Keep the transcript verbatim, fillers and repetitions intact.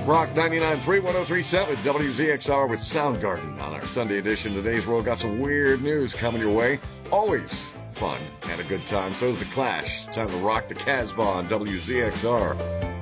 Rock ninety-nine point three, one oh three point seven, W Z X R with Soundgarden on our Sunday edition. Today's World got some weird news coming your way. Always fun and a good time. So is The Clash. Time to rock the Casbah on W Z X R.